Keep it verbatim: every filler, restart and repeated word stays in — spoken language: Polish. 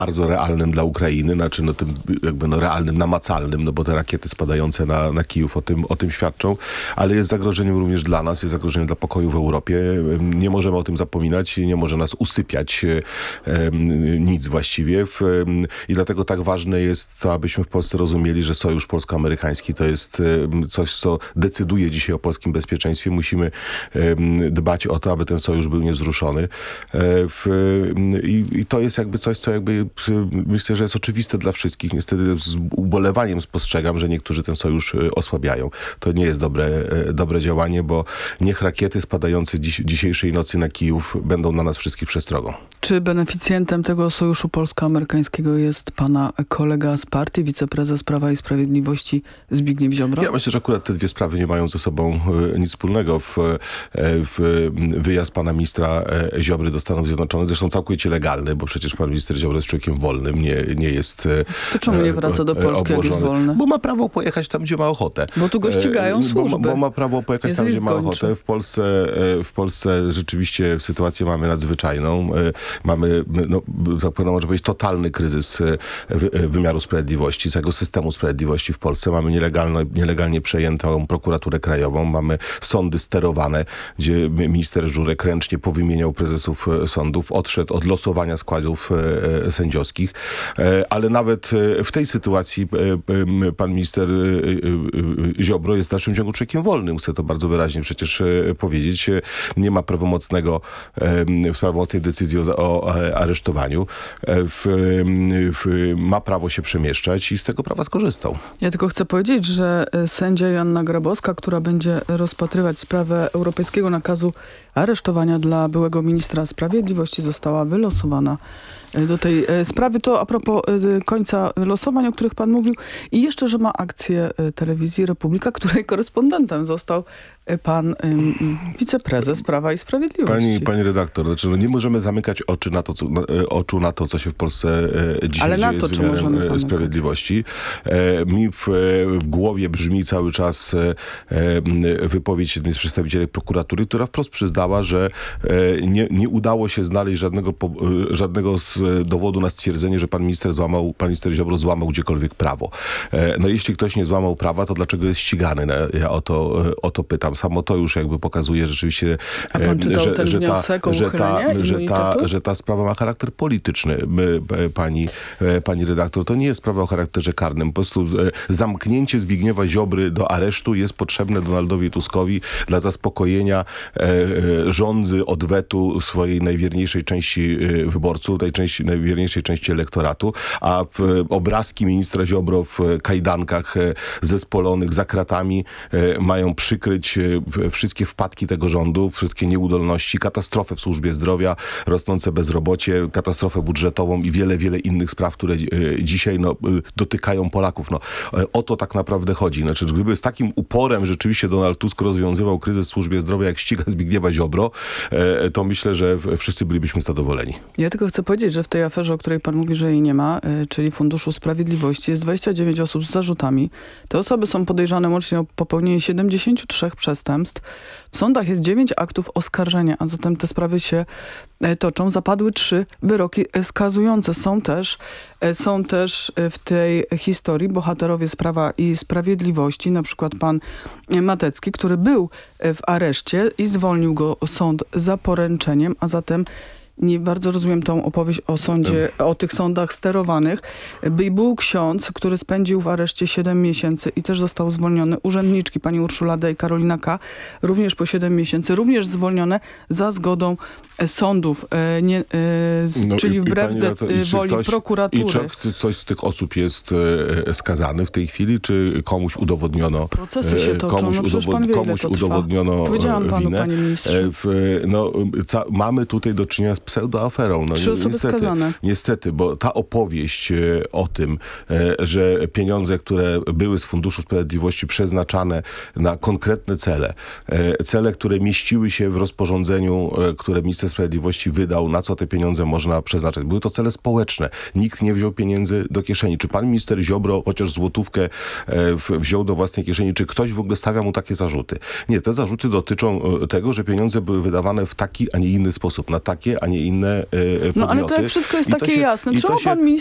bardzo realnym dla Ukrainy, znaczy no tym jakby no realnym, namacalnym, no bo te rakiety spadające na, na Kijów o tym, o tym świadczą, ale jest zagrożeniem również dla nas, jest zagrożeniem dla pokoju w Europie. Nie możemy o tym zapominać, nie może nas usypiać e, nic właściwie w, i dlatego tak ważne jest to, abyśmy w Polsce rozumieli, że sojusz polsko-amerykański to jest e, coś, co decyduje dzisiaj o polskim bezpieczeństwie. Musimy e, dbać o to, aby ten sojusz był niewzruszony. E, w, i, I to jest jakby coś, co jakby myślę, że jest oczywiste dla wszystkich. Niestety z ubolewaniem spostrzegam, że niektórzy ten sojusz osłabiają. To nie jest dobre, dobre działanie, bo niech rakiety spadające dziś, dzisiejszej nocy na Kijów będą na nas wszystkich przestrogą. Czy beneficjentem tego sojuszu polsko-amerykańskiego jest pana kolega z partii, wiceprezes Prawa i Sprawiedliwości Zbigniew Ziobro? Ja myślę, że akurat te dwie sprawy nie mają ze sobą nic wspólnego. W, w wyjazd pana ministra Ziobry do Stanów Zjednoczonych, zresztą całkowicie legalny, bo przecież pan minister Ziobro jest człowiekiem wolnym, nie, nie jest To czemu nie wraca do Polski, jak jest wolny? Bo ma prawo pojechać tam, gdzie ma ochotę. Bo tu go ścigają służby. Bo, bo ma prawo pojechać jest tam, gdzie ma gończy. ochotę. W Polsce, w Polsce rzeczywiście sytuację mamy nadzwyczajną. Mamy, no, tak powiem, może powiedzieć, totalny kryzys wymiaru sprawiedliwości, całego systemu sprawiedliwości w Polsce. Mamy nielegalnie, nielegalnie przejętą prokuraturę krajową, mamy sądy sterowane, gdzie minister Żurek ręcznie powymieniał prezesów sądów, odszedł od losowania składów sędziowskich, ale nawet w tej sytuacji pan minister Ziobro jest w dalszym ciągu człowiekiem wolnym. Chcę to bardzo wyraźnie przecież powiedzieć. Nie ma prawomocnego, prawomocnej decyzji o, o aresztowaniu. W, w, ma prawo się przemieszczać i z tego prawa skorzystał. Ja tylko chcę powiedzieć, że sędzia Joanna Grabowska, która będzie rozpatrywać sprawę europejskiego nakazu aresztowania dla byłego ministra sprawiedliwości, została wylosowana do tej sprawy. To a propos końca losowań, o których pan mówił. I jeszcze, że ma akcję telewizji Republika, której korespondentem został pan um, wiceprezes Prawa i Sprawiedliwości. Pani, pani redaktor, znaczy no nie możemy zamykać oczy na to, co, na, oczu na to, co się w Polsce e, dzisiaj Ale dzieje na to, z wymiarem czy sprawiedliwości. E, mi w, w głowie brzmi cały czas e, wypowiedź jednej z przedstawicieli prokuratury, która wprost przyznała, że e, nie, nie udało się znaleźć żadnego, po, żadnego z dowodu na stwierdzenie, że pan minister złamał, pan minister Ziobro złamał gdziekolwiek prawo. E, no jeśli ktoś nie złamał prawa, to dlaczego jest ścigany? No, ja o to, o to pytam. Samo to już jakby pokazuje rzeczywiście, A pan czytał że, ten że, ta, że, ta, że, ta, że ta sprawa ma charakter polityczny, pani, pani redaktor. To nie jest sprawa o charakterze karnym. Po prostu zamknięcie Zbigniewa Ziobry do aresztu jest potrzebne Donaldowi Tuskowi dla zaspokojenia żądzy odwetu swojej najwierniejszej części wyborców, tej części, najwierniejszej części elektoratu, a obrazki ministra Ziobro w kajdankach zespolonych za kratami mają przykryć wszystkie wpadki tego rządu, wszystkie nieudolności, katastrofę w służbie zdrowia, rosnące bezrobocie, katastrofę budżetową i wiele, wiele innych spraw, które dzisiaj no, dotykają Polaków. No, o to tak naprawdę chodzi. Znaczy, gdyby z takim uporem rzeczywiście Donald Tusk rozwiązywał kryzys w służbie zdrowia, jak ściga Zbigniewa Ziobro, to myślę, że wszyscy bylibyśmy zadowoleni. Ja tylko chcę powiedzieć, że w tej aferze, o której pan mówi, że jej nie ma, czyli Funduszu Sprawiedliwości, jest dwadzieścia dziewięć osób z zarzutami. Te osoby są podejrzane łącznie o popełnienie siedemdziesięciu trzech przestępstw. W sądach jest dziewięć aktów oskarżenia, a zatem te sprawy się toczą. Zapadły trzy wyroki skazujące. Są też, są też w tej historii bohaterowie z Prawa i Sprawiedliwości, na przykład pan Matecki, który był w areszcie i zwolnił go sąd za poręczeniem, a zatem nie bardzo rozumiem tą opowieść o sądzie, o tych sądach sterowanych. Był ksiądz, który spędził w areszcie siedem miesięcy i też został zwolniony. Urzędniczki, pani Urszula D. i Karolina K. również po siedem miesięcy, również zwolnione za zgodą sądów, nie, e, no czyli i, wbrew i de, i woli ktoś, prokuratury. I czy ktoś z tych osób jest e, skazany w tej chwili, czy komuś udowodniono Procesy się toczą, komuś, no przecież pan wie, komuś ile to udowodniono Powiedziałam panu, winę. panie ministrze. W, no, ca, mamy tutaj do czynienia z pseudoaferą. No, Trzy osoby niestety, skazane. Niestety, bo ta opowieść o tym, że pieniądze, które były z Funduszu Sprawiedliwości przeznaczane na konkretne cele, cele, które mieściły się w rozporządzeniu, które minister sprawiedliwości wydał, na co te pieniądze można przeznaczać. Były to cele społeczne. Nikt nie wziął pieniędzy do kieszeni. Czy pan minister Ziobro chociaż złotówkę wziął do własnej kieszeni? Czy ktoś w ogóle stawia mu takie zarzuty? Nie, te zarzuty dotyczą tego, że pieniądze były wydawane w taki, a nie inny sposób. Na takie, a nie inne e, podmioty. No ale to jak wszystko jest I to takie się- jasne, i to czemu się- pan minister